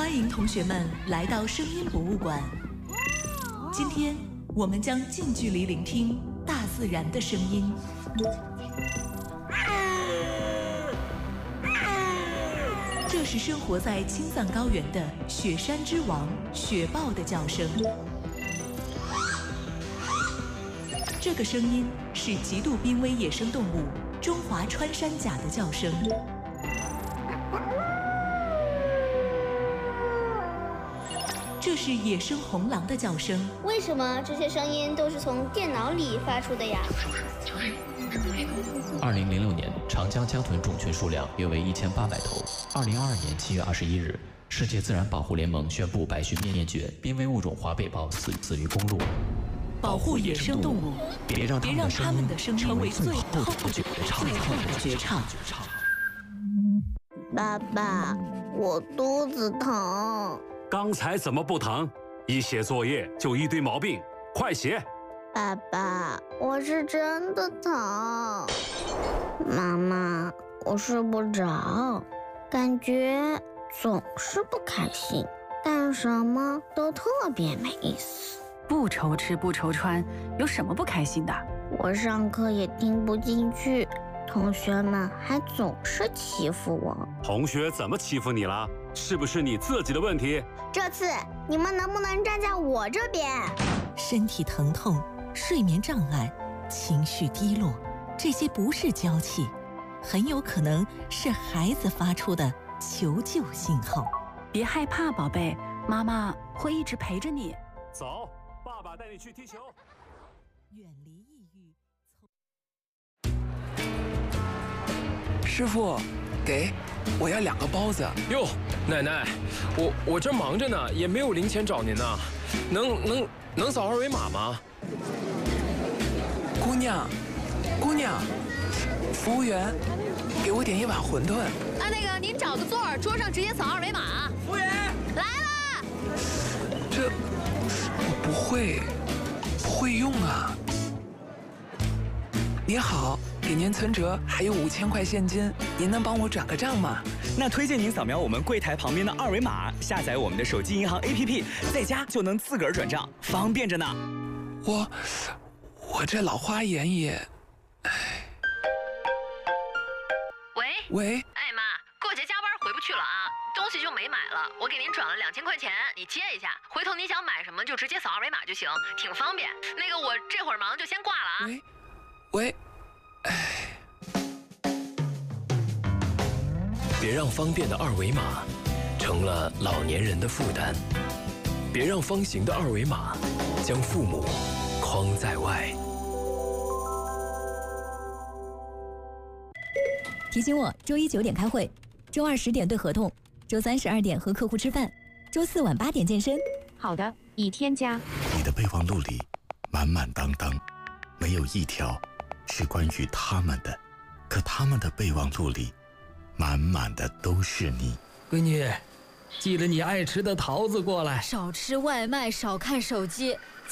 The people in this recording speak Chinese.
欢迎同学们来到声音博物馆。今天我们将近距离聆听大自然的声音。这是生活在青藏高原的雪山之王雪豹的叫声。这个声音是极度濒危野生动物中华穿山甲的叫声。这是野生红狼的叫声。 为什么这些声音都是从电脑里发出的呀 ？2006年，长江江豚种群数量约为1800头。2022年7月21日，世界自然保护联盟宣布白须灭绝，濒危物种华北豹死于公路。 保护野生动物，别让他们的声音成为最后的绝唱。 爸爸，我肚子疼。 刚才怎么不疼？一写作业就一堆毛病，快写！ 爸爸，我是真的疼。妈妈，我睡不着，感觉总是不开心，干什么都特别没意思。 不愁吃不愁穿，有什么不开心的？ 我上课也听不进去，同学们还总是欺负我。 同学怎么欺负你了？是不是你自己的问题？ 这次你们能不能站在我这边？ 身体疼痛、睡眠障碍、情绪低落，这些不是娇气，很有可能是孩子发出的求救信号。 别害怕，宝贝，妈妈会一直陪着你。 走，爸爸带你去踢球。 远离抑郁。 师傅，给，我要2个包子。 哟，奶奶，我这忙着呢，也没有零钱找您呢，能扫2维码吗？ 姑娘，服务员，给我点1碗馄饨。 那个您找个座儿，桌上直接扫2维码。 服务员， 来啦！ 这我不会用啊。您好，给您存折还有5000块现金，您能帮我转个账吗？ 那推荐您扫描我们柜台旁边的2维码，下载我们的手机银行 APP， 在家就能自个儿转账，方便着呢。 我这老花眼也，喂， 哎妈，过节加班回不去了啊，东西就没买了，我给您转了2000块钱，你接一下，回头你想买什么就直接扫2维码就行，挺方便。那个我这会儿忙就先挂了啊。 喂， 别让方便的2维码成了老年人的负担，别让方形的2维码将父母框在外。 提醒我，周1 9点开会，周2 10点对合同，周3 12点和客户吃饭，周4晚8点健身。 好的，已添加。 你的备忘录里满满当当，没有一条是关于他们的，可他们的备忘录里满满的都是你。 闺女，寄了你爱吃的桃子过来。 少吃外卖，少看手机。